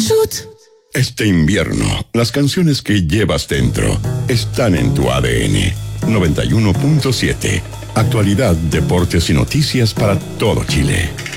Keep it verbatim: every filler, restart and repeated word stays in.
Chut. Este invierno, las canciones que llevas dentro están en tu A D N. noventa y uno punto siete. Actualidad, deportes y noticias para todo Chile.